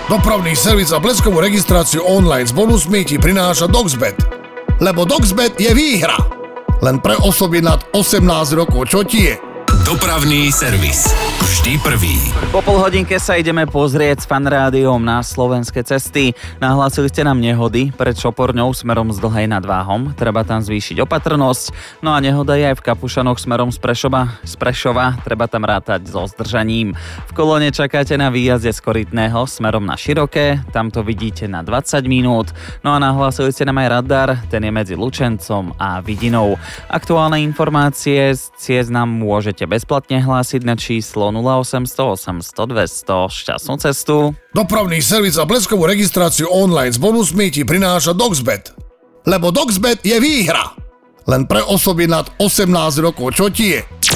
Dopravný servis a bleskovú registráciu online s bonusmi ti prináša Doxbet. Lebo Doxbet je výhra. Len pre osoby nad 18 rokov, čo ti je? Dopravný servis. Vždy prvý. Po polhodinke sa ideme pozrieť s Fanrádiom na slovenské cesty. Nahlásili ste nám nehody pred Šoporňou smerom z Dlhej nad Váhom. Treba tam zvýšiť opatrnosť. No a nehoda je aj v Kapušanoch smerom z Prešova. Treba tam rátať so zdržaním. V kolóne čakáte na výjazde z Korytného smerom na Široké. Tam to vidíte na 20 minút. No a nahlásili ste nám aj radar. Ten je medzi Lučencom a Vidinou. Aktuálne informácie z ciest nám môžete bezplatne hlásiť na číslo 0800 800 200. Šťastnú cestu. Dopravný servis a bleskovú registráciu online s bonusmi ti prináša Doxbet. Lebo Doxbet je výhra. Len pre osoby nad 18 rokov, čo ti je?